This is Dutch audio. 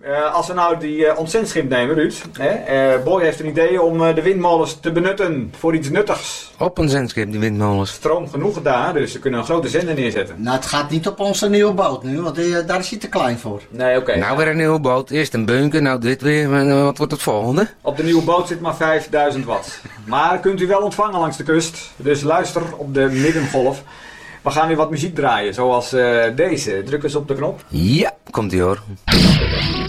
Als we nou die ontzendschip nemen, Ruud. Boy heeft een idee om de windmolens te benutten voor iets nuttigs. Op een zendschip, die windmolens. Stroom genoeg daar, dus ze kunnen een grote zender neerzetten. Nou, het gaat niet op onze nieuwe boot nu, want daar is hij te klein voor. Nee, oké. Nou, weer een nieuwe boot. Eerst een bunker, nou dit weer. Wat wordt het volgende? Op de nieuwe boot zit maar 5000 watt. Maar kunt u wel ontvangen langs de kust. Dus luister op de middengolf. We gaan nu wat muziek draaien, zoals deze. Druk eens op de knop. Ja, komt ie hoor.